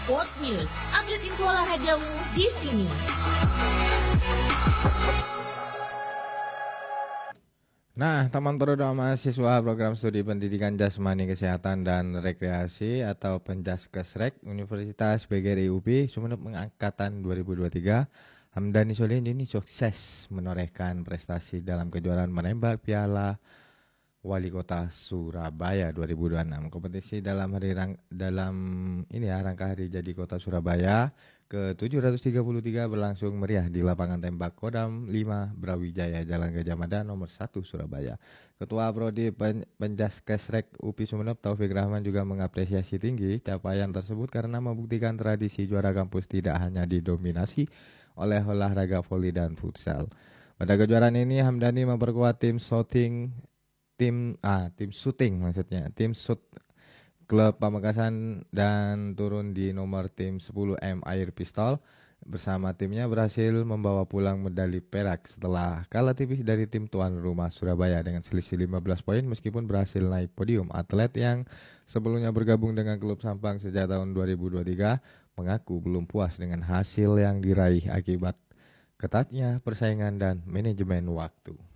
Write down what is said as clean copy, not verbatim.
Sport News, update info olahragamu di sini. Nah, teman program mahasiswa program studi pendidikan jasmani kesehatan dan rekreasi atau Penjaskesrek Universitas PGRI UPI Sumeneb angkatan 2023, Hamdani Solihin ini sukses menorehkan prestasi dalam kejuaraan menembak Piala Wali Kota Surabaya 2026. Kompetisi dalam rangka hari jadi Kota Surabaya ke-733 berlangsung meriah di lapangan tembak Kodam 5 Brawijaya Jalan Gajah Mada nomor 1 Surabaya. Ketua Prodi Penjaskesrek UPI Sumeneb Taufik Rahman juga mengapresiasi tinggi capaian tersebut karena membuktikan tradisi juara kampus tidak hanya didominasi oleh olahraga voli dan futsal. Pada kejuaraan ini Hamdani memperkuat tim shoot klub Pamekasan dan turun di nomor tim 10M Air Pistol. Bersama timnya berhasil membawa pulang medali perak setelah kalah tipis dari tim tuan rumah Surabaya dengan selisih 15 poin meskipun berhasil naik podium. Atlet yang sebelumnya bergabung dengan klub Sampang sejak tahun 2023 mengaku belum puas dengan hasil yang diraih akibat ketatnya persaingan dan manajemen waktu.